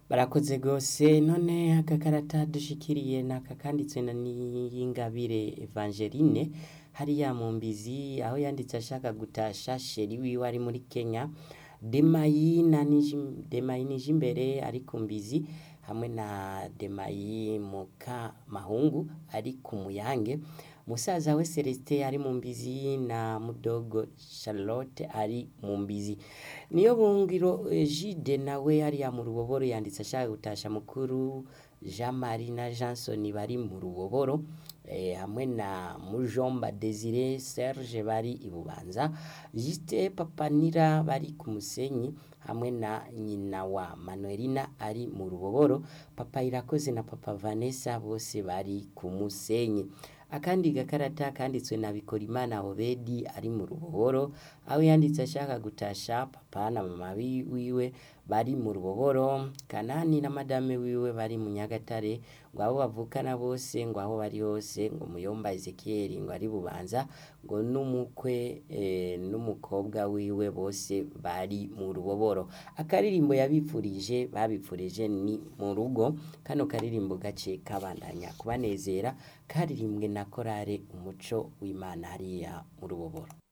Barakoze gose none agakarata dushikiriye naka kanditswe na Niyingabire Evangeline hariya mu Mbizi aho yanditse ashaka gutasha sheri wiwe ari muri Kenya Demayi nije imbere ari ku Mbizi hamwe na Demayi muka mahungu ari ku Muyange musaza we Celestin ari mu Mbizi na mudogo Charlotte ari mu Mbizi niyo bungiro Jide nawe hariya mu Ruboboro yanditse ashaka gutasha mukuru Jean Marie na Johnson bari mu Ruboboro hamwe na Mujomba Desire Serge bari ibubanza Juste Papanira bari ku Musenyi hamwe na nyina wa Manuelina ari mu Ruboboro Papa Irakoze na Papa Vanessa bose bari ku Musenyi akandi gakarata kanditswe na Bikorimana Obedi ari mu Ruboboro aho yanditse ashaka gutasha papa na mama wiwe bari mu Ruboboro Kanani na madame wiwe bari mu Nyagatare ngo abo bavukana bose ngo aho bari hose ngo Muyomba Ezekiel ngo ari bubanza ngo n'umukwe n'umukobwa wiwe bose bari mu Ruboboro akaririmbo yabipfurije babipfurije ni mu rugo kano karirimbo gace kabandanya kubanezera karirimbwe na korale umuco w'Imana hariya mu Ruboboro.